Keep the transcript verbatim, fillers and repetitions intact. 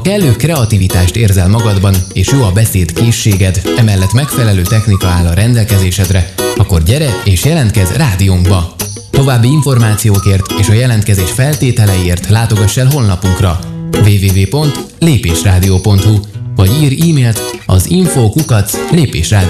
kellő kreativitást érzel magadban, és jó a beszéd készséged, emellett megfelelő technika áll a rendelkezésedre, akkor gyere és jelentkezz rádiónkba! További információkért és a jelentkezés feltételeiért látogass el honlapunkra double-u double-u double-u pont lépésrádió pont hu vagy írj e-mailt az info kukac lépésrádió